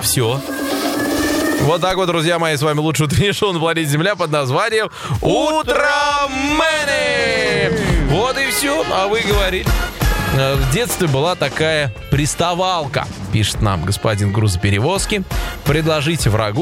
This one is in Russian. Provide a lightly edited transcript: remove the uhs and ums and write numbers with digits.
Все. Вот так вот, друзья мои, с вами лучший утреннее шоу на планете Земля под названием «Утромэни». Вот и все. А вы говорите. В детстве была такая приставалка, пишет нам господин грузоперевозки. Предложите врагу